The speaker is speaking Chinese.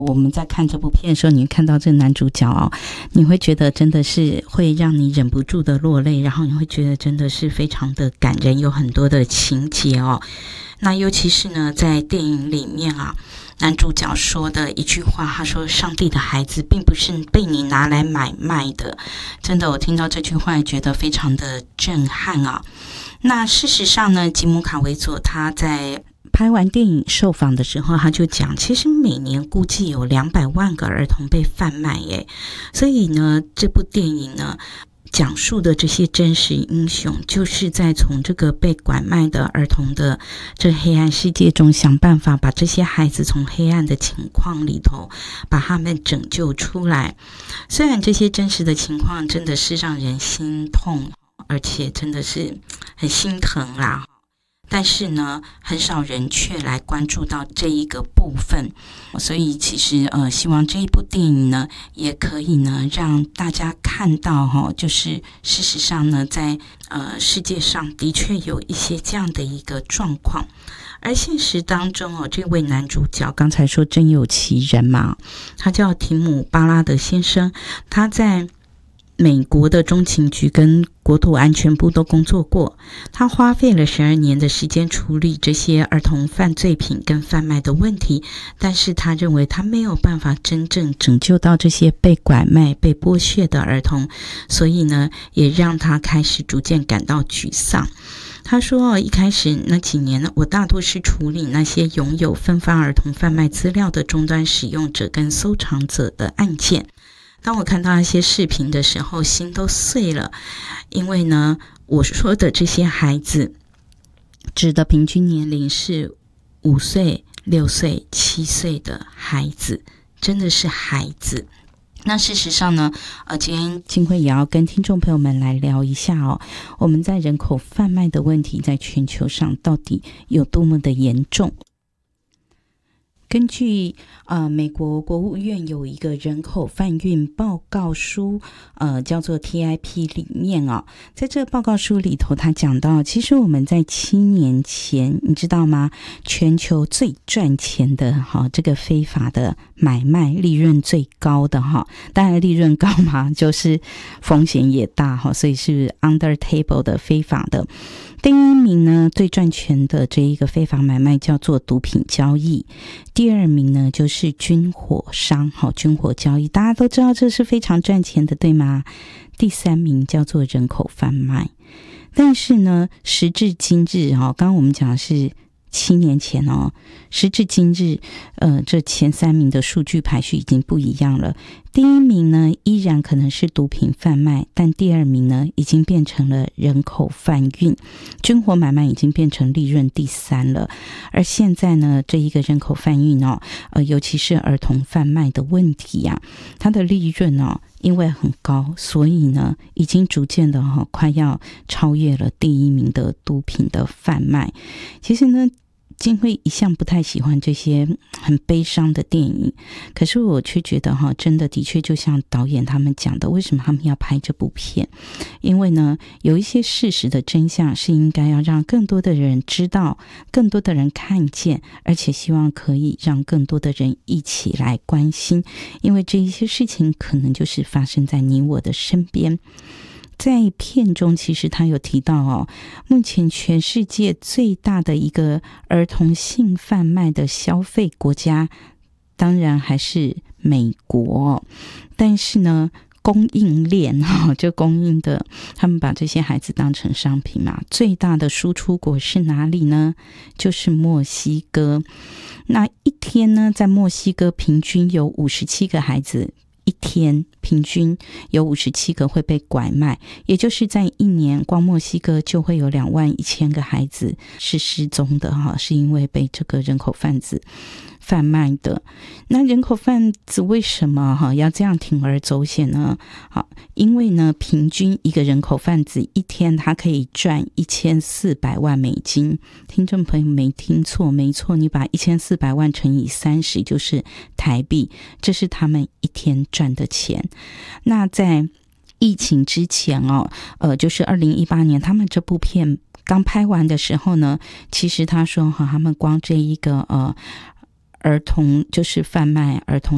我们在看这部片的时候，你会看到这个男主角哦，你会觉得真的是会让你忍不住的落泪，然后你会觉得真的是非常的感人，有很多的情节哦。那尤其是呢，在电影里面啊，男主角说的一句话，他说：“上帝的孩子并不是被你拿来买卖的。”真的，我听到这句话也觉得非常的震撼啊。那事实上呢，吉姆·卡维佐他在拍完电影受访的时候，他就讲，其实每年估计有200万个儿童被贩卖耶。所以呢，这部电影呢，讲述的这些真实英雄，就是在从这个被拐卖的儿童的这黑暗世界中，想办法把这些孩子从黑暗的情况里头把他们拯救出来。虽然这些真实的情况真的是让人心痛，而且真的是很心疼啦，但是呢，很少人却来关注到这一个部分，所以其实希望这一部电影呢，也可以呢让大家看到就是事实上呢，在世界上的确有一些这样的一个状况，而现实当中这位男主角刚才说真有其人嘛，他叫提姆·巴拉德先生，他在美国的中情局跟国土安全部都工作过，他花费了12年的时间处理这些儿童犯罪品跟贩卖的问题，但是他认为他没有办法真正拯救到这些被拐卖、被剥削的儿童，所以呢，也让他开始逐渐感到沮丧。他说一开始那几年呢，我大多是处理那些拥有分发儿童贩卖资料的终端使用者跟收藏者的案件。当我看到那些视频的时候，心都碎了，因为呢，我说的这些孩子指的平均年龄是5岁、6岁、7岁的孩子，真的是孩子。那事实上呢，今天金慧也要跟听众朋友们来聊一下我们在人口贩卖的问题在全球上到底有多么的严重。根据美国国务院有一个人口贩运报告书，叫做 TIP 里面在这个报告书里头，他讲到，其实我们在7年前，你知道吗？全球最赚钱的这个非法的买卖，利润最高的当然利润高嘛，就是风险也大所以是 under table 的非法的。第一名呢，最赚钱的这一个非法买卖叫做毒品交易，第二名呢就是军火商，军火交易，大家都知道这是非常赚钱的，对吗？第三名叫做人口贩卖。但是呢，时至今日刚刚我们讲的是7年前时至今日这前3名的数据排序已经不一样了。第一名呢依然可能是毒品贩卖，但第二名呢已经变成了人口贩运，军火买卖已经变成利润第3了。而现在呢，这一个人口贩运尤其是儿童贩卖的问题它的利润因为很高，所以呢已经逐渐的快要超越了第一名的毒品的贩卖。其实呢，金慧一向不太喜欢这些很悲伤的电影，可是我却觉得真的的确就像导演他们讲的，为什么他们要拍这部片？因为呢，有一些事实的真相是应该要让更多的人知道，更多的人看见，而且希望可以让更多的人一起来关心，因为这一些事情可能就是发生在你我的身边。在片中其实他有提到目前全世界最大的一个儿童性贩卖的消费国家当然还是美国，但是呢供应链就供应的，他们把这些孩子当成商品嘛，最大的输出国是哪里呢？就是墨西哥。那一天呢，在墨西哥平均有57个孩子，一天平均有57个会被拐卖，也就是在1年光墨西哥就会有21000个孩子是失踪的是因为被这个人口贩子贩卖的。那人口贩子为什么要这样铤而走险呢？因为呢，平均一个人口贩子一天他可以赚1400万美金。听众朋友没听错，没错，你把1400万乘以30就是台币，这是他们一天赚的钱。那在疫情之前就是2018年他们这部片刚拍完的时候呢，其实他说他们光这一个儿童就是贩卖儿童